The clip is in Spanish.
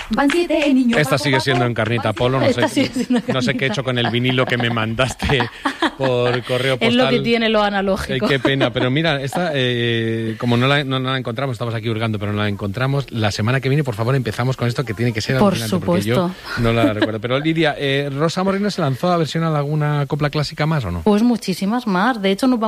Van 7 niños. Esta sigue siendo Encarnita Polo, no sé qué he hecho con el vinilo que me mandaste por correo postal. Es lo que tiene lo analógico. Qué pena, pero mira, esta, como no la encontramos, estamos aquí hurgando, pero no la encontramos, la semana que viene, por favor, empezamos con esto que tiene que ser por alucinante, supuesto. Porque yo no la recuerdo. Pero Lidia, ¿Rosa Moreno se lanzó a versionar alguna copla clásica más o no? Pues muchísimas más. De hecho, nos vamos